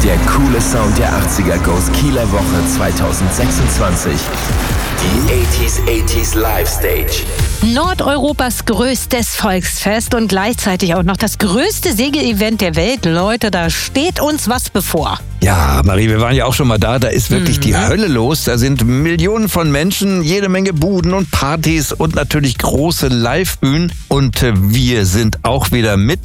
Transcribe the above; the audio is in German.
Der coole Sound der 80er goes Kieler Woche 2026. Die 80s Live Stage. Nordeuropas größtes Volksfest und gleichzeitig auch noch das größte Segelevent der Welt. Leute, da steht uns was bevor. Ja, Marie, wir waren ja auch schon mal da. Da ist wirklich die Hölle los. Da sind Millionen von Menschen, jede Menge Buden und Partys und natürlich große Live-Bühnen. Und wir sind auch wieder mit